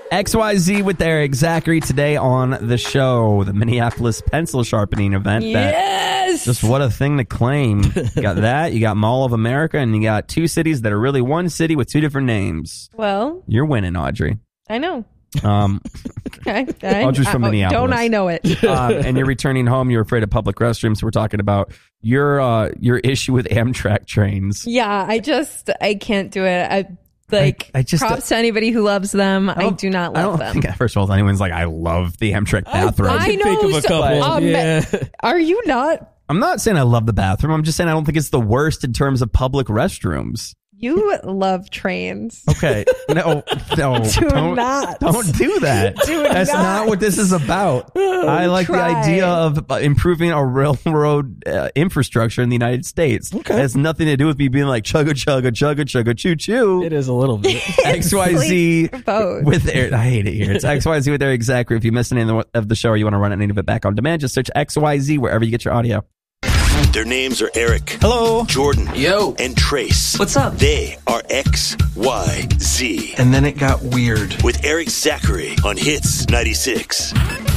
XYZ with Eric Zachary today on the show. The Minneapolis pencil sharpening event. Yes! Just what a thing to claim. You got that, you got Mall of America, and you got two cities that are really one city with two different names. Well, you're winning, Audrey. I know. Audrey's from Minneapolis. Don't I know it? And you're returning home. You're afraid of public restrooms. So we're talking about your issue with Amtrak trains. Yeah, I can't do it. I just props to anybody who loves them. I do not love them. Think, first of all, anyone's like, I love the Amtrak bathroom. I know. Think of a couple. Are you not? I'm not saying I love the bathroom. I'm just saying I don't think it's the worst in terms of public restrooms. You love trains. Okay. No. Don't do that. That's not what this is about. I like the idea of improving our railroad infrastructure in the United States. Okay. It has nothing to do with me being like chugga chugga chugga chugga choo choo. It is a little bit. XYZ with Eric. I hate it here. It's XYZ with Eric Zachary. If you missed any of the show or you want to run any of it back on demand, just search XYZ wherever you get your audio. Their names are Eric. Hello. Jordan. Yo. And Trace. What's up? They are XYZ. And then it got weird. With Eric Zachary on Hits 96.